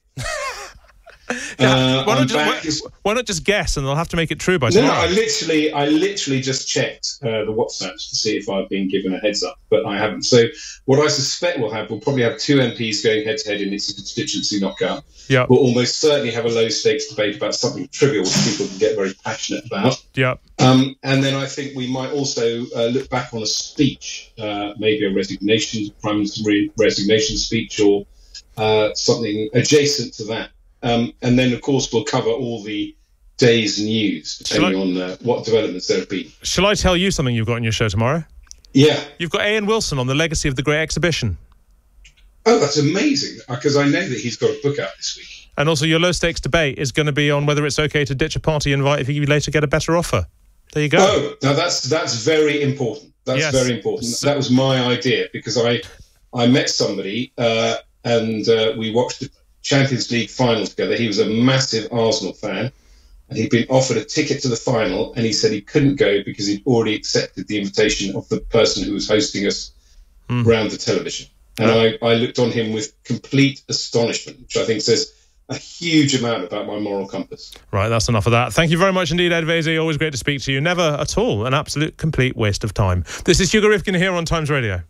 Uh, why, I'm not just, back. why, why not just guess, and they'll have to make it true by No, no, tomorrow? I literally, I literally just checked uh, the WhatsApps to see if I've been given a heads up, but I haven't. So what I suspect we'll have, we'll probably have two M Ps going head to head in It's a Constituency knockout. Yeah. We'll almost certainly have a low stakes debate about something trivial which people can get very passionate about. Yeah. Um, and then I think we might also uh, look back on a speech, uh, maybe a resignation, Prime Minister's re- resignation speech, or uh, something adjacent to that. Um, and then, of course, we'll cover all the day's news, depending on uh, what developments there have been. Shall I tell you something you've got on your show tomorrow? Yeah. You've got Ian Wilson on the legacy of the Great Exhibition. Oh, that's amazing, because I know that he's got a book out this week. And also your low-stakes debate is going to be on whether it's okay to ditch a party invite if you later get a better offer. There you go. Oh, now that's that's very important. That's Yes. very important. That was my idea, because I I met somebody uh, and uh, we watched the Champions League final together. He was a massive Arsenal fan, and he'd been offered a ticket to the final, and he said he couldn't go because he'd already accepted the invitation of the person who was hosting us Mm. round the television. And I, I looked on him with complete astonishment, which I think says a huge amount about my moral compass. Right, that's enough of that. Thank you very much indeed, Ed Vasey. Always great to speak to you. Never at all an absolute complete waste of time. This is Hugo Rifkin here on Times Radio.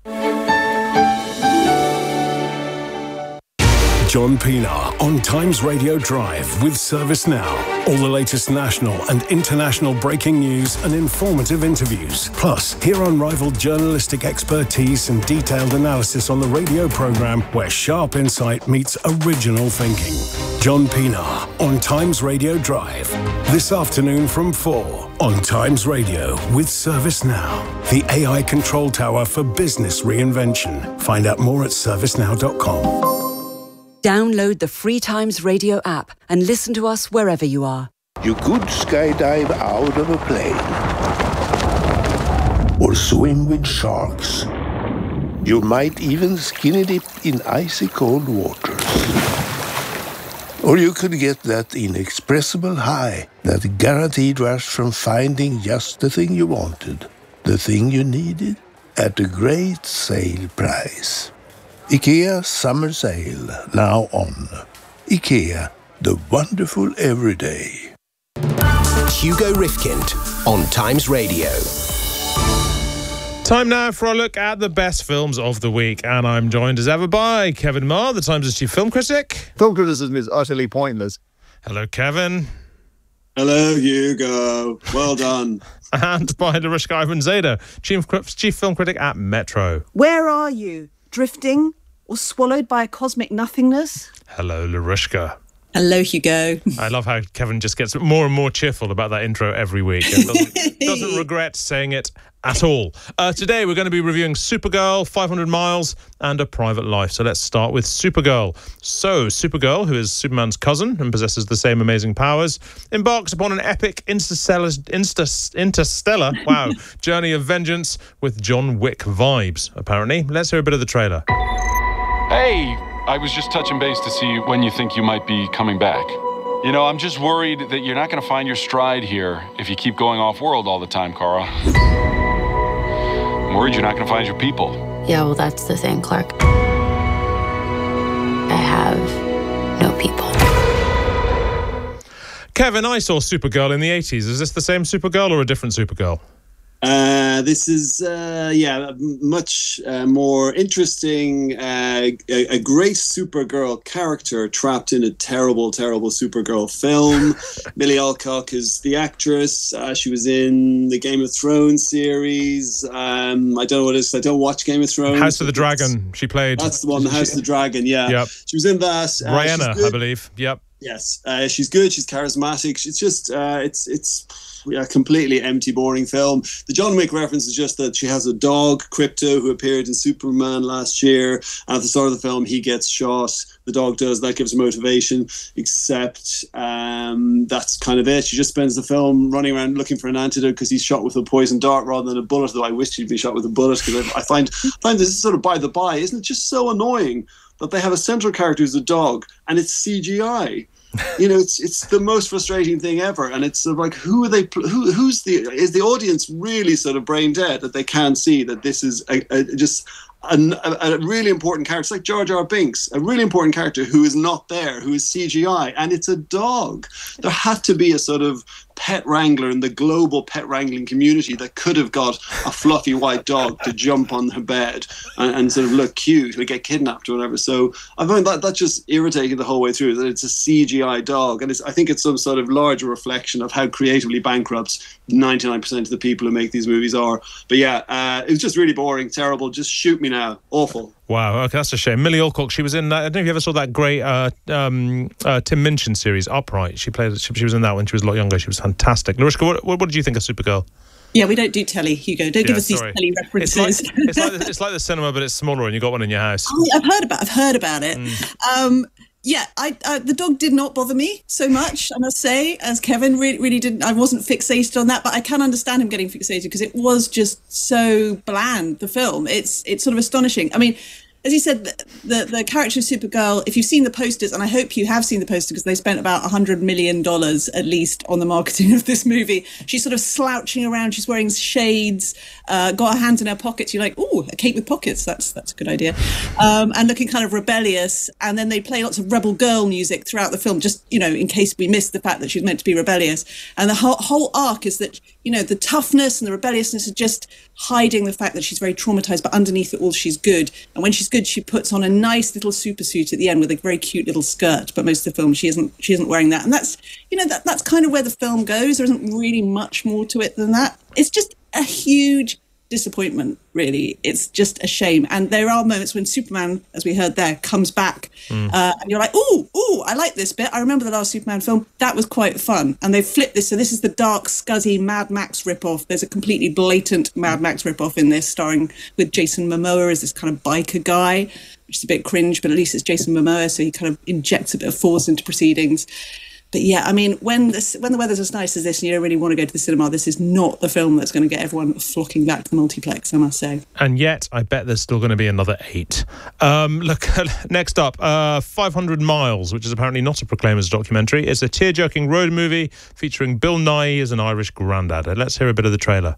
John Pienaar on Times Radio Drive with ServiceNow. All the latest national and international breaking news and informative interviews. Plus, hear unrivaled journalistic expertise and detailed analysis on the radio programme where sharp insight meets original thinking. John Pienaar on Times Radio Drive. This afternoon from four on Times Radio with ServiceNow. The A I control tower for business reinvention. Find out more at servicenow dot com. Download the free Times Radio app and listen to us wherever you are. You could skydive out of a plane or swim with sharks. You might even skinny dip in icy cold waters. Or you could get that inexpressible high, that guaranteed rush from finding just the thing you wanted, the thing you needed, at a great sale price. IKEA Summer Sale, now on. IKEA, the wonderful everyday. Hugo Rifkin on Times Radio. Time now for a look at the best films of the week, and I'm joined as ever by Kevin Marr, the Times' chief film critic. Film criticism is utterly pointless. Hello, Kevin. Hello, Hugo. Well done. And by Larushka Ivanzadeh, chief, chief film critic at Metro. Where are you? Drifting or swallowed by a cosmic nothingness? Hello, Larushka. Hello, Hugo. I love how Kevin just gets more and more cheerful about that intro every week and doesn't, doesn't regret saying it at all. Uh, today, we're going to be reviewing Supergirl, five hundred miles, and A Private Life. So let's start with Supergirl. So, Supergirl, who is Superman's cousin and possesses the same amazing powers, embarks upon an epic interstellar, insta, interstellar wow, journey of vengeance with John Wick vibes, apparently. Let's hear a bit of the trailer. Hey, I was just touching base to see when you think you might be coming back. You know, I'm just worried that you're not going to find your stride here if you keep going off-world all the time, Kara. I'm worried you're not going to find your people. Yeah, well, that's the thing, Clark. I have no people. Kevin, I saw Supergirl in the eighties. Is this the same Supergirl or a different Supergirl? Uh, this is, uh, yeah, much uh, more interesting. Uh, a, a great Supergirl character trapped in a terrible, terrible Supergirl film. Millie Alcock is the actress. Uh, she was in the Game of Thrones series. Um, I don't know what it is. I don't watch Game of Thrones. House of the Dragon. She played. That's the one, the House of the Dragon, yeah. Yep. She was in that. Uh, Rihanna, I believe. Yep. Yes, uh, she's good. She's charismatic. She's just, uh, it's, it's, yeah, completely empty, boring film. The John Wick reference is just that she has a dog, Crypto, who appeared in Superman last year. And at the start of the film, he gets shot. The dog does. That gives her motivation. Except um, that's kind of it. She just spends the film running around looking for an antidote because he's shot with a poison dart rather than a bullet. Though I wish he'd be shot with a bullet because I, I find find this is sort of by the by. Isn't it just so annoying that they have a central character who's a dog and it's C G I? You know, it's it's the most frustrating thing ever, and it's sort of like, who are they? Who who's the is the audience really sort of brain dead that they can't see that this is a, a, just a, a really important character? It's like Jar Jar Binks, a really important character who is not there, who is C G I, and it's a dog. There had to be a sort of pet wrangler in the global pet wrangling community that could have got a fluffy white dog to jump on her bed and, and sort of look cute or get kidnapped or whatever. So I find that that just irritating the whole way through, that it's a C G I dog. And it's, I think it's some sort of larger reflection of how creatively bankrupt ninety-nine percent of the people who make these movies are. But yeah, uh, it was just really boring, terrible. Just shoot me now. Awful. Wow, okay, that's a shame. Millie Alcock, she was in that. I don't know if you ever saw that great uh, um, uh, Tim Minchin series, Upright. She played. She, she was in that when she was a lot younger. She was fantastic. Larishka, what, what, what did you think of Supergirl? Yeah, we don't do telly, Hugo. Don't yeah, give us sorry. these telly references. It's like, it's, like the, it's like the cinema, but it's smaller, and you got one in your house. Oh, I've heard about. I've heard about it. Mm. Um, yeah, I, uh, the dog did not bother me so much, I must say, as Kevin really, really didn't. I wasn't fixated on that, but I can understand him getting fixated because it was just so bland. The film, it's it's sort of astonishing. I mean, as you said, the, the the character of Supergirl, if you've seen the posters, and I hope you have seen the poster because they spent about one hundred million dollars at least on the marketing of this movie. She's sort of slouching around. She's wearing shades, uh, got her hands in her pockets. You're like, oh, a cape with pockets. That's that's a good idea. Um, and looking kind of rebellious. And then they play lots of Rebel Girl music throughout the film, just, you know, in case we missed the fact that she's meant to be rebellious. And the whole, whole arc is that, you know, the toughness and the rebelliousness are just hiding the fact that she's very traumatized, but underneath it all, she's good. And when she's good, she puts on a nice little super suit at the end with a very cute little skirt. But most of the film, she isn't she isn't wearing that. And that's, you know, that that's kind of where the film goes. There isn't really much more to it than that. It's just a huge disappointment, really. It's just a shame. And there are moments when Superman, as we heard there, comes back mm. uh, and you're like, oh, oh, I like this bit. I remember the last Superman film. That was quite fun. And they've flipped this. So this is the dark, scuzzy Mad Max ripoff. There's a completely blatant Mad Max ripoff in this, starring with Jason Momoa as this kind of biker guy, which is a bit cringe, but at least it's Jason Momoa, so he kind of injects a bit of force into proceedings. But yeah, I mean, when this, when the weather's as nice as this and you don't really want to go to the cinema, this is not the film that's going to get everyone flocking back to the multiplex, I must say. And yet, I bet there's still going to be another eight. Um, look, next up, uh, five hundred miles, which is apparently not a Proclaimers documentary. It's a tear-jerking road movie featuring Bill Nighy as an Irish granddad. Let's hear a bit of the trailer.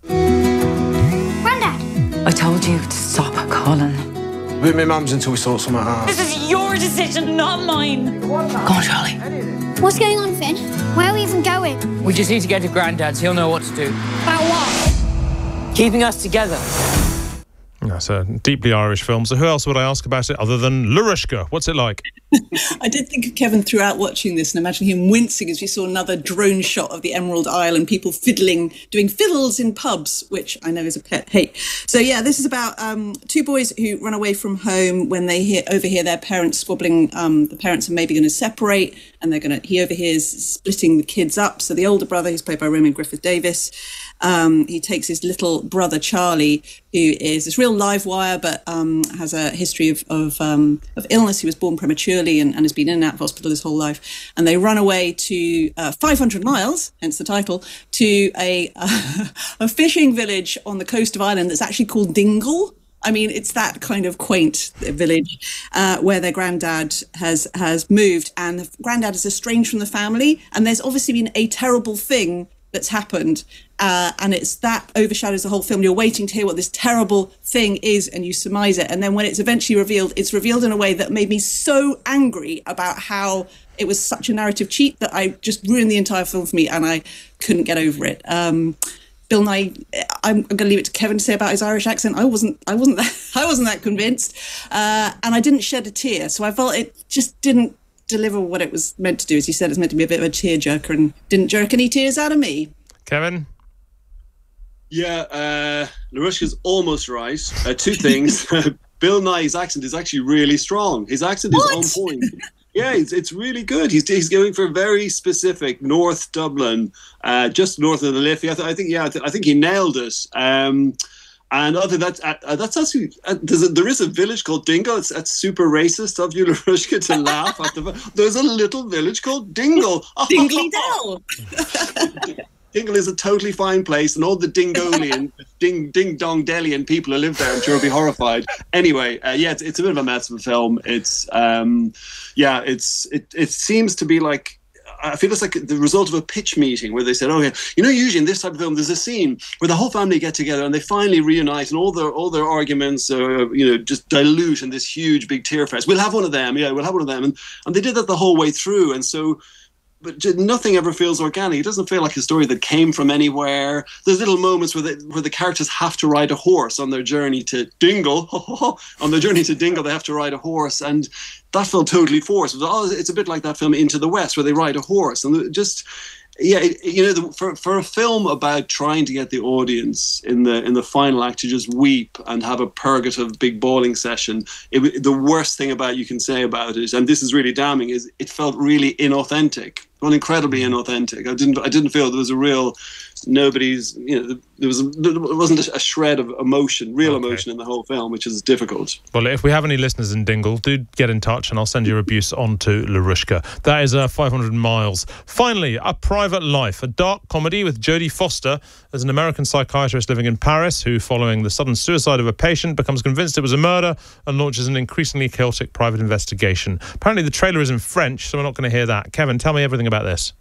Granddad! I told you to stop calling. With my mum's until we sort something out. This is your decision, not mine. Go on, Charlie. What's going on, Finn? Where are we even going? We just need to get to Granddad's. He'll know what to do. About what? Keeping us together. That's a deeply Irish film. So who else would I ask about it other than Larishka? What's it like? I did think of Kevin throughout watching this and imagine him wincing as we saw another drone shot of the Emerald Isle and people fiddling, doing fiddles in pubs, which I know is a pet hate. So yeah, this is about um, two boys who run away from home when they hear, overhear their parents squabbling. Um, the parents are maybe going to separate, and they're going to. He overhears splitting the kids up. So the older brother, who's played by Roman Griffith Davis, um, he takes his little brother Charlie, who is this real live wire, but um, has a history of of, um, of illness. He was born prematurely and, and has been in and out of hospital his whole life. And they run away to uh, five hundred miles, hence the title, to a uh, a fishing village on the coast of Ireland that's actually called Dingle. I mean, it's that kind of quaint village uh, where their granddad has has moved, and the granddad is estranged from the family. And there's obviously been a terrible thing that's happened, uh, and it's that overshadows the whole film. You're waiting to hear what this terrible thing is, and you surmise it. And then when it's eventually revealed, it's revealed in a way that made me so angry about how it was such a narrative cheat that I just ruined the entire film for me, and I couldn't get over it. Um, Bill Nighy, I'm, I'm going to leave it to Kevin to say about his Irish accent. I wasn't, I wasn't, that, I wasn't that convinced, uh, and I didn't shed a tear. So I felt it just didn't deliver what it was meant to do. As you said, it's meant to be a bit of a tearjerker, and didn't jerk any tears out of me. Kevin. Yeah, uh, Larushka's almost right. Uh, two things. Bill Nighy's accent is actually really strong. His accent What? is on point. Yeah, it's, it's really good. He's he's going for very specific North Dublin, uh, just north of the Liffey. I, th- I think, yeah, I, th- I think he nailed it. Um, and other than that, uh, that's actually uh, there's a, there is a village called Dingle. It's that's super racist of you, Larushka, to laugh at the. There's a little village called Dingle. Dingley Dell. Dingle is a totally fine place, and all the Dingolian, ding ding dong Delian people who live there, I'm sure will be horrified. Anyway, uh, yeah, it's, it's a bit of a mess of a film. It's, um, yeah, it's it it seems to be like, I feel it's like the result of a pitch meeting where they said, "Oh, yeah, you know, usually in this type of film, there's a scene where the whole family get together and they finally reunite, and all their all their arguments, uh, you know, just dilute in this huge big tear fest. We'll have one of them, yeah, we'll have one of them," and and they did that the whole way through, and so. But nothing ever feels organic. It doesn't feel like a story that came from anywhere. There's little moments where, they, where the characters have to ride a horse on their journey to Dingle. on their journey to Dingle, they have to ride a horse, and that felt totally forced. It was, oh, it's a bit like that film Into the West, where they ride a horse, and just. Yeah, it, you know, the, for for a film about trying to get the audience in the in the final act to just weep and have a purgative big bawling session, it, the worst thing about you can say about it, and this is really damning, is it felt really inauthentic, well, incredibly inauthentic. I didn't I didn't feel there was a real nobody's you know there was a, there wasn't a shred of emotion, real okay. emotion in the whole film, which is difficult. Well, if we have any listeners in Dingle, do get in touch and I'll send your abuse on to Larushka. That is uh, five hundred miles. Finally, A Private Life, a dark comedy with Jodie Foster as an American psychiatrist living in Paris who, following the sudden suicide of a patient, becomes convinced it was a murder and launches an increasingly chaotic private investigation. Apparently the trailer is in French, so we're not going to hear that. Kevin, tell me everything about this.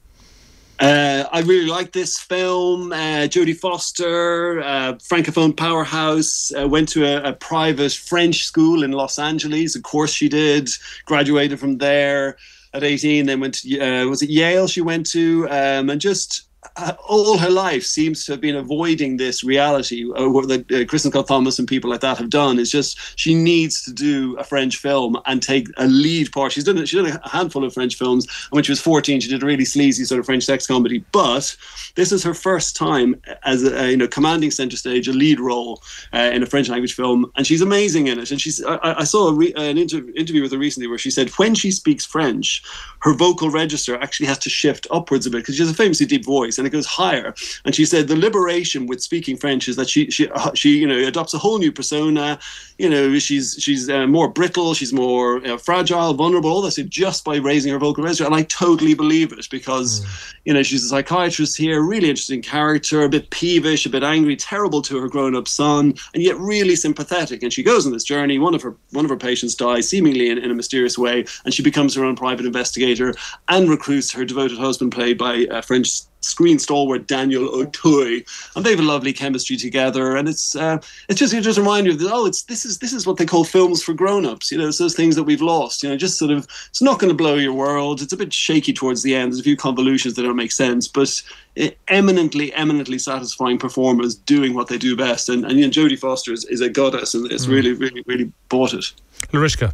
Uh, I really like this film. Uh, Jodie Foster, uh, francophone powerhouse, uh, went to a, a private French school in Los Angeles. Of course she did. Graduated from there at eighteen. Then went to, uh, was it Yale she went to? Um, and just... Uh, all her life seems to have been avoiding this reality uh, that uh, Kristen Scott Thomas and people like that have done. Is just she needs to do a French film and take a lead part. She's done it. She's done a handful of French films, and when she was fourteen, she did a really sleazy sort of French sex comedy. But this is her first time as a, a you know commanding center stage, a lead role uh, in a French language film, and she's amazing in it. And she's I, I saw a re, an inter, interview with her recently where she said when she speaks French, her vocal register actually has to shift upwards a bit because she has a famously deep voice. And it goes higher. And she said the liberation with speaking French is that she she she you know adopts a whole new persona. You know she's she's uh, more brittle, she's more uh, fragile, vulnerable. All that just by raising her vocal register. And I totally believe it because mm. you know she's a psychiatrist here, really interesting character, a bit peevish, a bit angry, terrible to her grown-up son, and yet really sympathetic. And she goes on this journey. One of her one of her patients dies seemingly in, in a mysterious way, and she becomes her own private investigator and recruits her devoted husband, played by a French screen stalwart Daniel Auteuil, and they have a lovely chemistry together. And it's uh, it's just it just remind you that oh, it's this is this is what they call films for grown-ups. You know, it's those things that we've lost. You know, just sort of it's not going to blow your world. It's a bit shaky towards the end. There's a few convolutions that don't make sense, but eminently, eminently satisfying performers doing what they do best. And and you know, Jodie Foster is, is a goddess, and it's mm. really, really, really bought it. Larushka.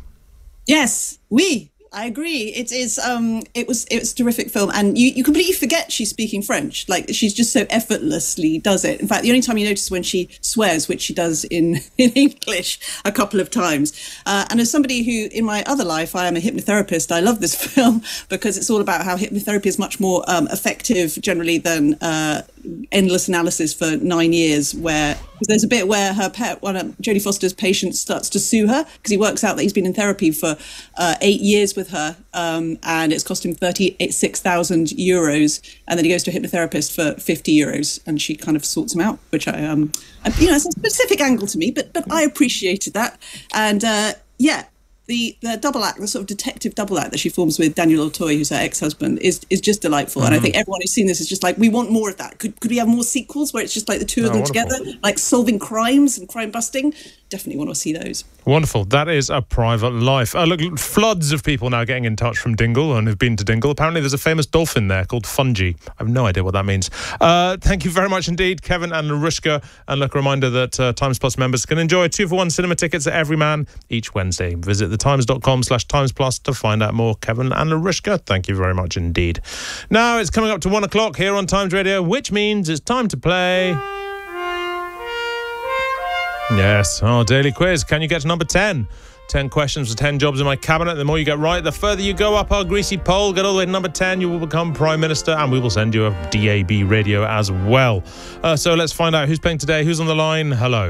Yes, we. I agree. It is. Um, it was. It was a terrific film, and you, you completely forget she's speaking French. Like she's just so effortlessly does it. In fact, the only time you notice when she swears, which she does in in English a couple of times. Uh, and as somebody who, in my other life, I am a hypnotherapist, I love this film because it's all about how hypnotherapy is much more um, effective generally than uh, endless analysis for nine years. Where there's a bit where her pet, one of Jodie Foster's patients, starts to sue her because he works out that he's been in therapy for uh, eight years with her, um, and it's cost him thirty-six thousand euros, and then he goes to a hypnotherapist for fifty euros, and she kind of sorts him out, which I, um, I, you know, it's a specific angle to me, but but I appreciated that, and uh, yeah. The the double act, the sort of detective double act that she forms with Daniel Auteuil, who's her ex-husband, is is just delightful. Mm-hmm. And I think everyone who's seen this is just like, we want more of that. Could could we have more sequels where it's just like the two oh, of them wonderful. together, like solving crimes and crime busting? definitely want to see those. Wonderful. That is A Private Life. Uh, look, floods of people now getting in touch from Dingle and who've been to Dingle. Apparently there's a famous dolphin there called Fungi. I have no idea what that means. Uh, thank you very much indeed, Kevin and Larushka. And look, a reminder that uh, Times Plus members can enjoy two for one cinema tickets at Everyman each Wednesday. Visit thetimes.com slash Times Plus to find out more. Kevin and Larushka, thank you very much indeed. Now it's coming up to one o'clock here on Times Radio, which means it's time to play... Yes, our daily quiz. Can you get to number ten? ten questions for ten jobs in my cabinet. The more you get right, the further you go up our greasy pole. Get all the way to number ten, you will become Prime Minister, and we will send you a D A B radio as well. Uh, so let's find out who's playing today. Who's on the line? Hello.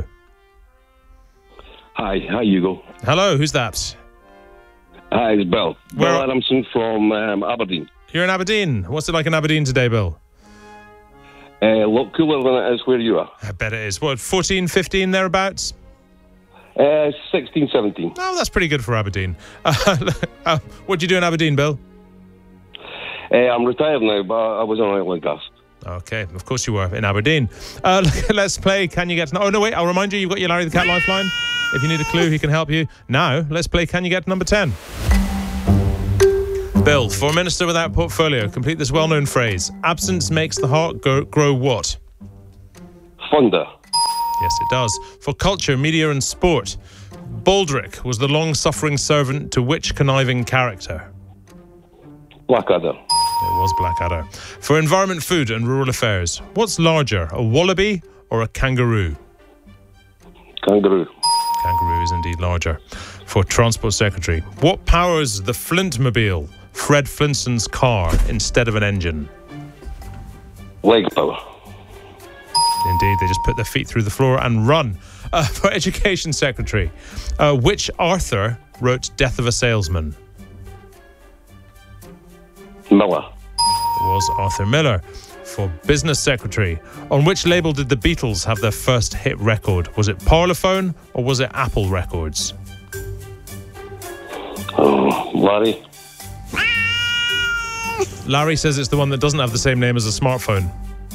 Hi, hi Hugo. Hello, who's that? Hi, it's Bill. Where Bill Adamson from um, Aberdeen. You're in Aberdeen. What's it like in Aberdeen today, Bill? Uh, a lot cooler than it is where you are. I bet it is. What, fourteen, fifteen thereabouts? Uh, sixteen, seventeen. Oh, that's pretty good for Aberdeen. Uh, uh, what do you do in Aberdeen, Bill? Uh, I'm retired now, but I was on oil and gas. Okay, of course you were, in Aberdeen. Uh, let's play Can You Get... Oh, no, wait, I'll remind you, you've got your Larry the Cat lifeline. If you need a clue, he can help you. Now, let's play Can You Get number ten? Bill, for a minister without portfolio, complete this well-known phrase. Absence makes the heart go, grow what? Fonder. Yes, it does. For culture, media and sport, Baldric was the long-suffering servant to which conniving character? Blackadder. It was Blackadder. For environment, food and rural affairs, what's larger, a wallaby or a kangaroo? Kangaroo. Kangaroo is indeed larger. For transport secretary, what powers the Flintmobile, Fred Flintstone's car, instead of an engine? Leg power. Indeed, they just put their feet through the floor and run. Uh, for education secretary, uh, which Arthur wrote Death of a Salesman? Miller. It was Arthur Miller. For business secretary, on which label did the Beatles have their first hit record? Was it Parlophone or was it Apple Records? Oh, Larry. Larry says it's the one that doesn't have the same name as a smartphone.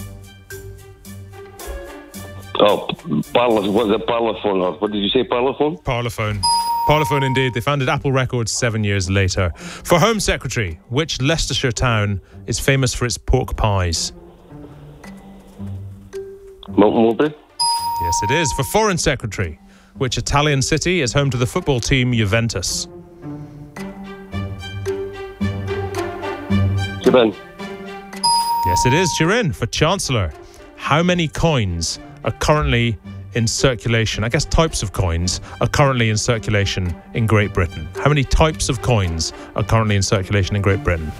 Oh, Parlophone. Was it Parlophone? Or what did you say, Parlophone? Parlophone. Parlophone, indeed. They founded Apple Records seven years later. For Home Secretary, which Leicestershire town is famous for its pork pies? Milton Mowbray. Yes, it is. For Foreign Secretary, which Italian city is home to the football team Juventus? Turin. Yes, it is. Turin. For Chancellor, how many coins are currently in circulation? I guess types of coins are currently in circulation in Great Britain. How many types of coins are currently in circulation in Great Britain?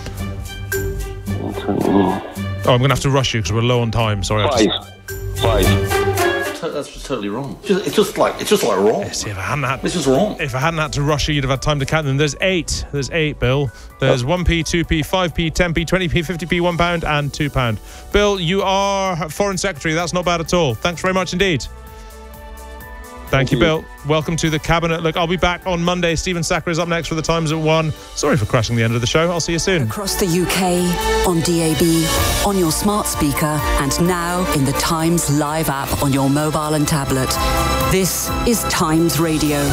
Oh, I'm going to have to rush you because we're low on time. Sorry. Five. Five. That's totally wrong. It's just, it's just like it's just like wrong. Yes, if I hadn't had, this is wrong. If I hadn't had to rush you, you'd have had time to count them. There's eight. There's eight, Bill. There's one p, two p, five p, ten p, twenty p, fifty p, one pound, and two pound. Bill, you are Foreign Secretary. That's not bad at all. Thanks very much indeed. Thank, Thank you, you, Bill. Welcome to the Cabinet. Look, I'll be back on Monday. Stephen Sacker is up next for the Times at one. Sorry for crashing the end of the show. I'll see you soon. Across the U K, on D A B, on your smart speaker, and now in the Times Live app on your mobile and tablet. This is Times Radio.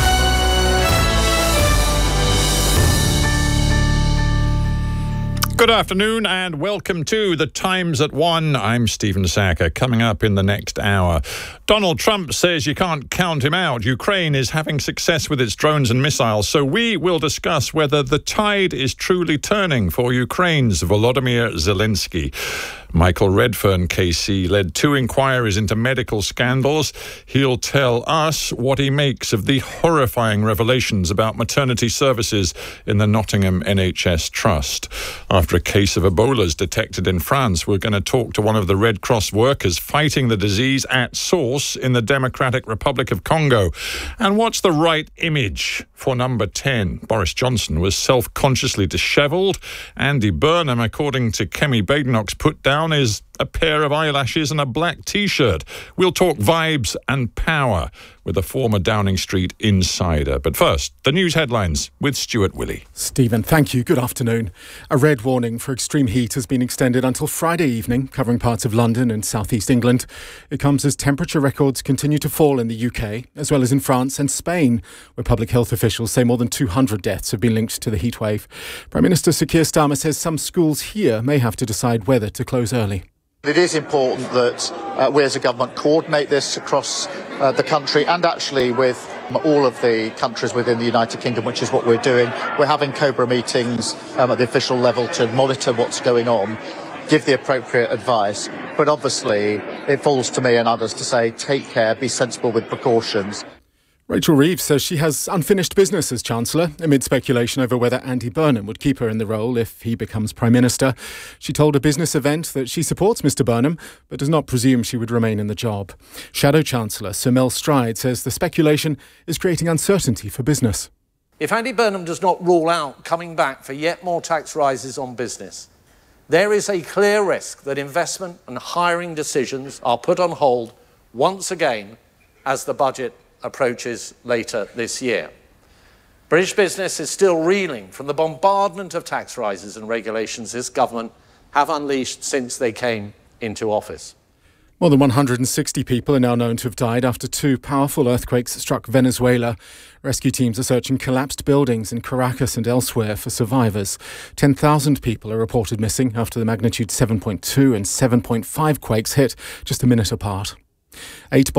Good afternoon and welcome to the Times at One. I'm Stephen Sacker. Coming up in the next hour, Donald Trump says you can't count him out. Ukraine is having success with its drones and missiles, so we will discuss whether the tide is truly turning for Ukraine's Volodymyr Zelensky. Michael Redfern, K C, led two inquiries into medical scandals. He'll tell us what he makes of the horrifying revelations about maternity services in the Nottingham N H S Trust. After a case of Ebola is detected in France, we're going to talk to one of the Red Cross workers fighting the disease at source in the Democratic Republic of Congo. And what's the right image for number ten? Boris Johnson was self-consciously dishevelled. Andy Burnham, according to Kemi Badenoch's put down, is a pair of eyelashes and a black T-shirt. We'll talk vibes and power with a former Downing Street insider. But first, the news headlines with Stuart Willey. Stephen, thank you. Good afternoon. A red warning for extreme heat has been extended until Friday evening, covering parts of London and southeast England. It comes as temperature records continue to fall in the U K, as well as in France and Spain, where public health officials say more than two hundred deaths have been linked to the heatwave. Prime Minister Sir Keir Starmer says some schools here may have to decide whether to close early. It is important that uh, we as a government coordinate this across uh, the country and actually with all of the countries within the United Kingdom, which is what we're doing. We're having COBRA meetings um, at the official level to monitor what's going on, give the appropriate advice. But obviously, it falls to me and others to say, take care, be sensible with precautions. Rachel Reeves says she has unfinished business as Chancellor, amid speculation over whether Andy Burnham would keep her in the role if he becomes Prime Minister. She told a business event that she supports Mr Burnham, but does not presume she would remain in the job. Shadow Chancellor Sir Mel Stride says the speculation is creating uncertainty for business. If Andy Burnham does not rule out coming back for yet more tax rises on business, there is a clear risk that investment and hiring decisions are put on hold once again as the budget approaches later this year. British business is still reeling from the bombardment of tax rises and regulations this government have unleashed since they came into office. More than one hundred sixty people are now known to have died after two powerful earthquakes struck Venezuela. Rescue teams are searching collapsed buildings in Caracas and elsewhere for survivors. ten thousand people are reported missing after the magnitude seven point two and seven point five quakes hit just a minute apart. Eight